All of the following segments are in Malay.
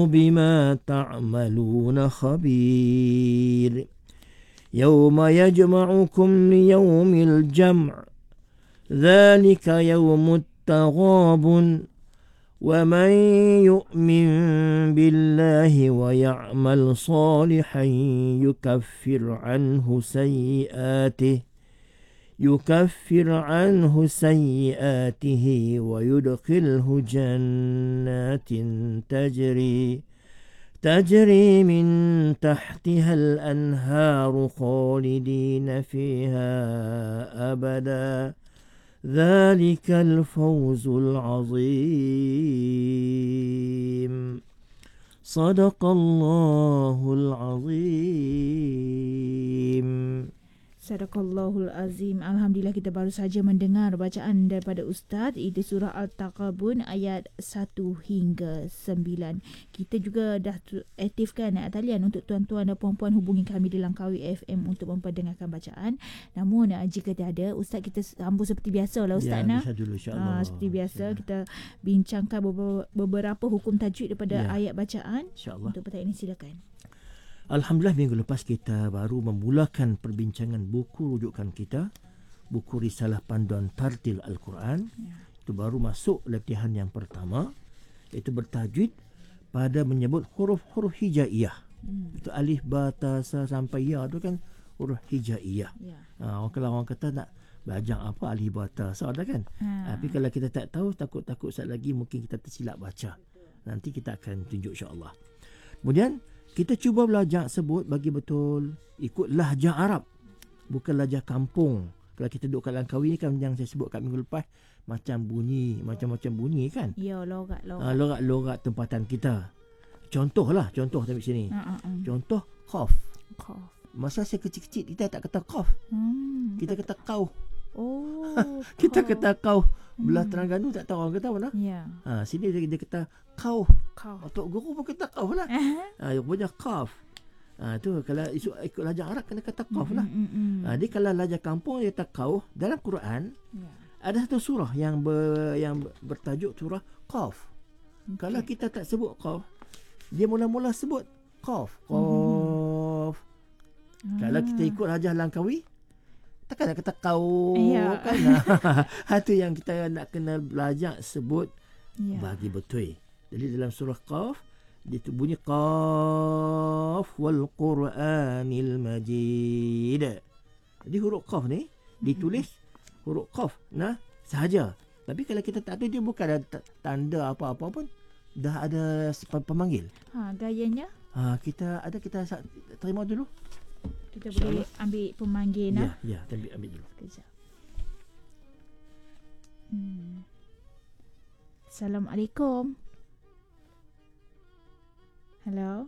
بما تعملون خبير يوم يجمعكم ليوم الجمع ذلك يوم التغابن ومن يؤمن بالله ويعمل صالحا يكفر عنه سيئاته ويدخله جنات تجري من تحتها الأنهار خالدين فيها أبدا ذلك الفوز العظيم صدق الله العظيم. Sadaqallahul Azim. Alhamdulillah, kita baru saja mendengar bacaan daripada Ustaz. Itu surah Al-Taqabun ayat 1 hingga 9. Kita juga dah aktifkan talian untuk tuan-tuan dan puan-puan hubungi kami di Langkawi FM untuk memperdengarkan bacaan. Namun jika tiada, Ustaz kita sambung seperti biasa lah Ustaz. Ya, bisa dulu insyaAllah. Seperti biasa kita bincangkan beberapa hukum tajwid daripada ayat bacaan. Untuk petang ini silakan. Alhamdulillah, minggu lepas kita baru memulakan perbincangan buku rujukan kita, buku Risalah Panduan Tartil Al-Quran. Itu baru masuk latihan yang pertama, iaitu bertajwid pada menyebut huruf-huruf hijaiyah. Itu alif, ba, ta, sa sampai ya tu kan huruf hijaiyah. Kalau orang kata nak belajar apa alif, ba, ta, sa dah kan. Tapi kalau kita tak tahu, takut-takut sekali lagi mungkin kita tersilap baca. Nanti kita akan tunjuk insya-Allah. Kemudian kita cuba belajar sebut bagi betul ikut lahjah Arab, bukan lahjah kampung. Kalau kita duduk kat Langkawi ni kan, yang saya sebut kat minggu lepas, macam-macam bunyi kan. Ya, logat. Logat tempatan kita. Contoh ambil sini. Contoh qaf. Masa saya kecil-kecil kita tak kata qaf. Kita kata qauf. Kita kata qauf. Belah Terengganu tak tahu orang kata mana. Sini dia kata qauf. Tok guru pun kata qauf lah. Dia punya qaf. Tu kalau ikut lahjah Arab kena kata qauf lah. Dia kalau lahjah kampung dia kata qauf. Dalam Quran ada satu surah yang bertajuk surah Qaf. Kalau kita tak sebut qaf, dia mula-mula sebut qaf. Kalau kita ikut lahjah Langkawi, takkan nak kata kau kan. Itu yang kita nak kena belajar sebut bagi betul. Jadi dalam surah Qaf dia tu bunyi Qaf wal Quranil Majid. Jadi huruf Qaf ni ditulis huruf Qaf sahaja. Tapi kalau kita tak tahu, dia bukan ada tanda apa-apa pun, dah ada pemanggil. Gayanya? Kita terima dulu. Kita boleh ambil pemanggil Ya, kita ambil dulu. Sekejap. Assalamualaikum. Hello.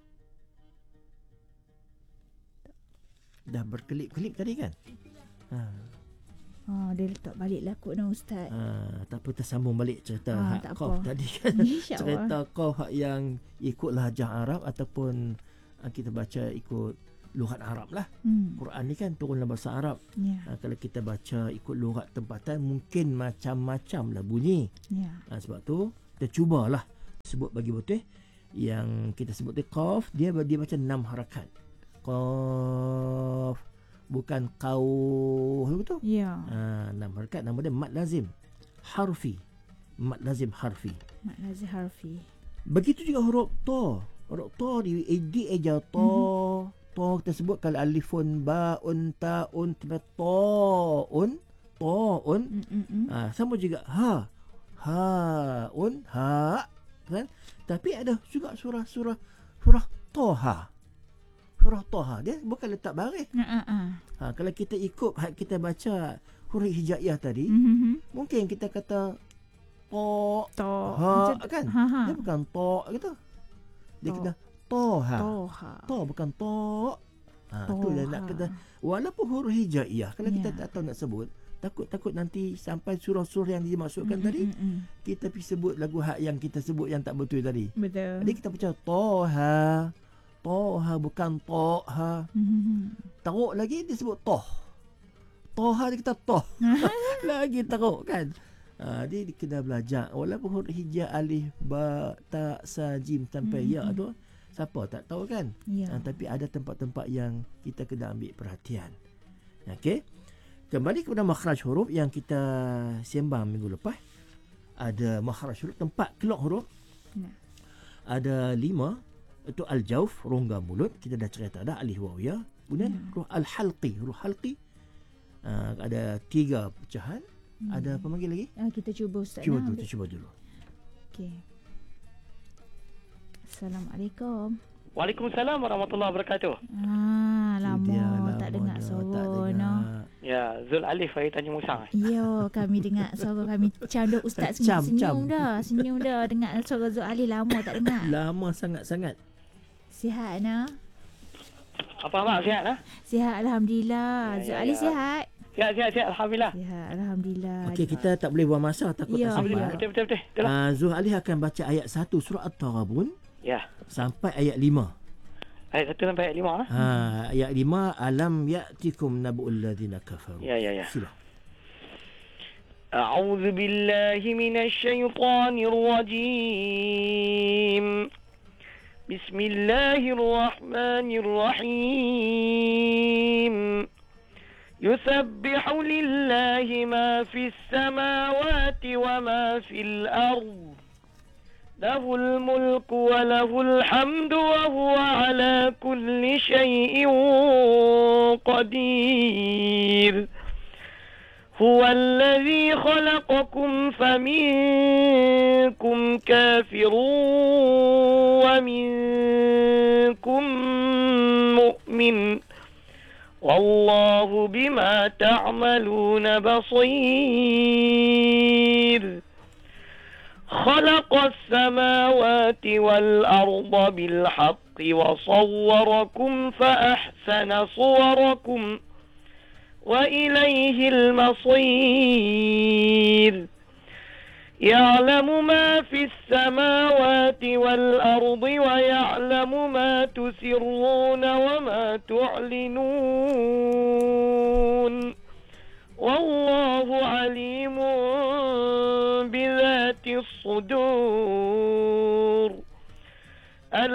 Dah berkelip-kelip tadi kan? Dia letak balik lah kot Ustaz. Tak apa, tersambung balik cerita Qaf tadi kan. Cerita Qaf yang ikut lahjah Arab ataupun kita baca ikut lughat Arab lah. Quran ni kan turun dalam bahasa Arab. Kalau kita baca ikut lughat tempatan mungkin macam-macam lah bunyi. Sebab tu kita cubalah sebut bagi betul. Yang kita sebut tu Qaf, dia baca 6 harakat. Qaf, bukan qau betul? 6 harakat. Nama dia mad lazim harfi. Mad lazim harfi. Begitu juga huruf ta. Huruf ta di eja ta. Ta kita sebut kalau alifun, baun, taun, taun. Sama juga haun, ha kan. Tapi ada juga surah Toha. Surah Toha dia bukan letak baris. Kalau kita ikut kita baca huruf hijaiyah tadi, mungkin kita kata ha kan. Dia bukan to gitu. Dia kata Toha. To bukan to. Tu dia nak kata walaupun huruf hijaiyah, kalau kita tak tahu nak sebut, takut nanti sampai surah-surah yang dimaksudkan tadi, kita pergi sebut lagu hak yang kita sebut yang tak betul tadi. Betul. Jadi kita baca Toha. Toha bukan Toha. Teruk lagi dia sebut Toh. Toha dia kata Toh. Lagi teruk kan. Dia kena belajar walaupun huruf hijau, alif, ba, ta, sa, jim sampai ya tu siapa tak tahu kan. Ya. Tapi ada tempat-tempat yang kita kena ambil perhatian. Okey. Kembali kepada makhraj huruf yang kita sembang minggu lepas. Ada makhraj huruf, tempat keluar huruf. Nah. Ada 5, itu al-jauf, rongga mulut. Kita dah cerita dah, alif, waw, ya. Kemudian huruf al-halqi. Huruf halqi ada 3 pecahan. Ada apa lagi lagi? Kita cuba Ustaz. Cuba dulu, cuba dulu. Okey. Assalamualaikum. Waalaikumsalam warahmatullahi wabarakatuh. Lama tak dengar suara no. Ya, Zul Alif dari Tanjung Musang. Yo, kami dengar suara kami macam dah Ustaz Cam. senyum dah dengar suara Zul Ali, lama tak dengar. Lama sangat-sangat. Sihat nah? Apa abang sihat lah? Sihat alhamdulillah. Zul Ali sihat? Sihat alhamdulillah. Sihat alhamdulillah. Okey, kita tak boleh buang masa, takut Ya, tak sempat. Betul. Zuh Ali akan baca ayat 1 surah At-Taghabun Ya. sampai ayat 5. Ayat 1 sampai ayat 5 lah. Ayat 5, alam ya'tikum naba'ul ladzina kafaru. Ya. Sila. أعوذ بالله من الشيطان الرجيم بسم الله الرحمن الرحيم يسبح لله ما في السماوات وما في الأرض له الملك وله الحمد وهو على كل شيء قدير هو الذي خلقكم فمنكم كافر ومنكم مؤمن والله بما تعملون بصير خلق السماوات والأرض بالحق وصوركم فأحسن صوركم وإليه المصير يعلم ما في السماوات والأرض ويعلم ما تسرون وما تعلنون والله عليم بذات الصدور